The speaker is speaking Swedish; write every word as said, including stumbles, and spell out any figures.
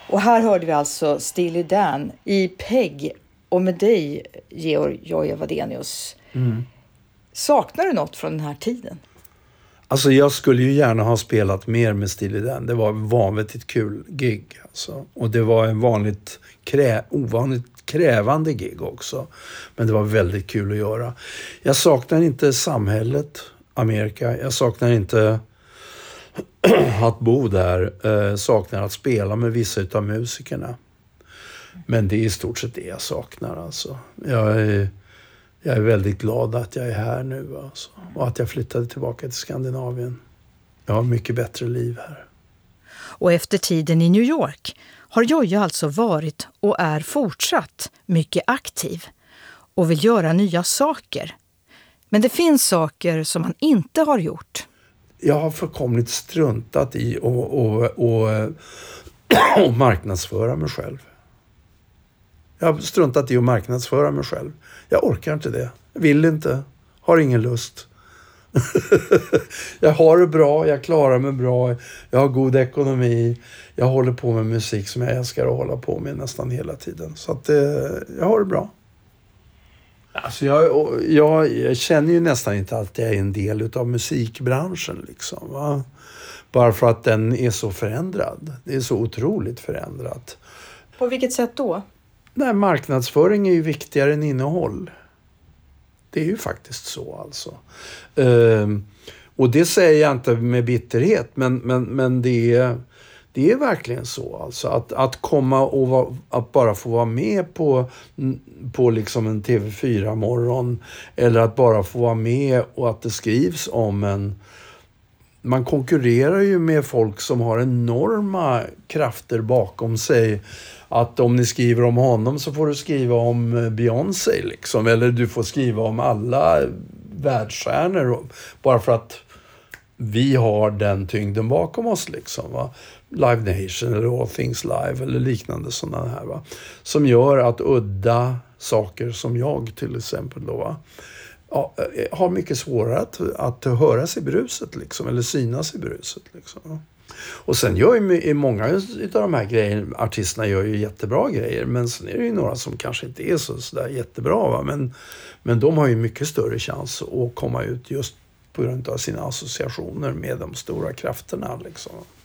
Och här hörde vi alltså Steely Dan i Peg. Och med dig, Georg Joje Wadenius. Mm. Saknar du något från den här tiden? Alltså jag skulle ju gärna ha spelat mer med Steely Dan. Det var en vanligt kul gig. Alltså. Och det var en vanligt krä, ovanligt krävande gig också. Men det var väldigt kul att göra. Jag saknar inte samhället, Amerika. Jag saknar inte att bo där. Jag saknar att spela med vissa utav musikerna. Men det är i stort sett det jag saknar. Alltså. Jag är... Jag är väldigt glad att jag är här nu alltså. Och att jag flyttade tillbaka till Skandinavien. Jag har mycket bättre liv här. Och efter tiden i New York har Joje alltså varit och är fortsatt mycket aktiv och vill göra nya saker. Men det finns saker som han inte har gjort. Jag har förkomligt struntat i och, och, och, och marknadsföra mig själv. Jag har struntat i att marknadsföra mig själv. Jag orkar inte det. Jag vill inte. Har ingen lust. Jag har det bra. Jag klarar mig bra. Jag har god ekonomi. Jag håller på med musik som jag älskar att hålla på med nästan hela tiden. Så att eh, jag har det bra. Alltså jag, jag, jag känner ju nästan inte att jag är en del av musikbranschen. Liksom, va? Bara för att den är så förändrad. Det är så otroligt förändrat. På vilket sätt då? Nej, marknadsföring är ju viktigare än innehåll. Det är ju faktiskt så alltså. Uh, och det säger jag inte med bitterhet, men, men, men det, är, det är verkligen så alltså. Att, att komma och va, att bara få vara med på, på liksom en T V fyra-morgon eller att bara få vara med och att det skrivs om en. Man konkurrerar ju med folk som har enorma krafter bakom sig. Att om ni skriver om honom så får du skriva om Beyoncé liksom. Eller du får skriva om alla världsstjärnor. Bara för att vi har den tyngden bakom oss liksom. Va? Live Nation eller All Things Live eller liknande sådana här. Va? Som gör att udda saker som jag till exempel då va. Ja, har mycket svårare att, att höras i bruset liksom. Eller synas i bruset liksom. Va? Och sen gör ju många av de här grejerna, artisterna gör ju jättebra grejer. Men sen är det ju några som kanske inte är så, så där jättebra. Va? Men, men de har ju mycket större chans att komma ut just på grund av sina associationer med de stora krafterna. Liksom.